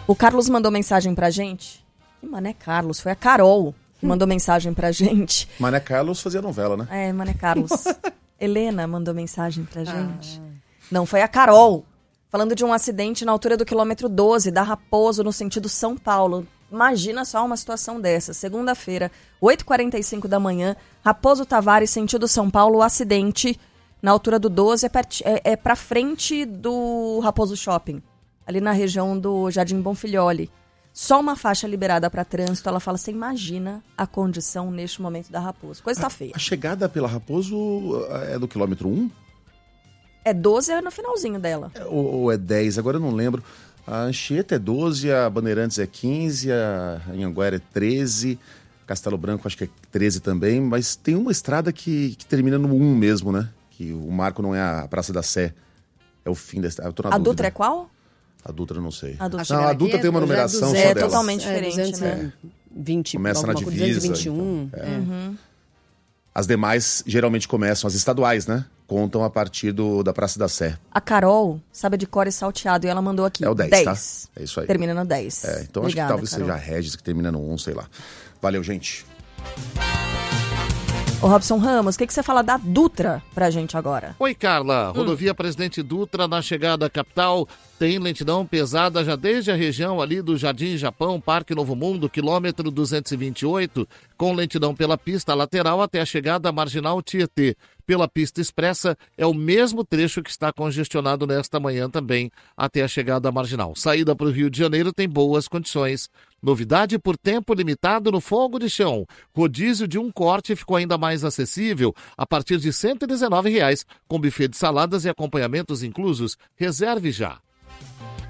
O Carlos mandou mensagem pra gente. Que Mané Carlos? Foi a Carol que mandou mensagem pra gente. Mané Carlos fazia novela, né? É, Mané Carlos. Helena mandou mensagem pra gente. Não, foi a Carol. Falando de um acidente na altura do quilômetro 12 da Raposo, no sentido São Paulo. Imagina só uma situação dessa. Segunda-feira, 8h45 da manhã, Raposo Tavares, sentido São Paulo, acidente na altura do 12, é pra frente do Raposo Shopping, ali na região do Jardim Bonfilholi. Só uma faixa liberada para trânsito. Ela fala, você imagina a condição neste momento da Raposo. Coisa tá feia. A chegada pela Raposo é do quilômetro 1? É 12, é no finalzinho dela. Ou é 10, agora eu não lembro. A Anchieta é 12, a Bandeirantes é 15, a Anhanguera é 13, Castelo Branco acho que é 13 também, mas tem uma estrada que termina no 1 mesmo, né? Que o marco não é a Praça da Sé, é o fim da estrada. Eu tô na A dúvida. Dutra é qual? A Dutra eu não sei. A Dutra, não, a Dutra tem uma numeração só é dela. totalmente diferente, né? 20, começa na divisa. 221. Então, As demais geralmente começam, as estaduais, né? Contam a partir da Praça da Sé. A Carol sabe de cor e salteado e ela mandou aqui. É o 10, tá? É isso aí. Termina no 10. Então Obrigada, acho que talvez Carol. seja a Regis que termina no 1, sei lá. Valeu, gente. Ô Robson Ramos, o que você fala da Dutra pra gente agora? Oi, Carla. Rodovia Presidente Dutra, na chegada à capital, tem lentidão pesada já desde a região ali do Jardim Japão, Parque Novo Mundo, quilômetro 228, com lentidão pela pista lateral até a chegada à Marginal Tietê. Pela pista expressa, é o mesmo trecho que está congestionado nesta manhã também, até a chegada à Marginal. Saída para o Rio de Janeiro tem boas condições. Novidade por tempo limitado no Fogo de Chão. Rodízio de um corte ficou ainda mais acessível a partir de R$ 119, com buffet de saladas e acompanhamentos inclusos. Reserve já.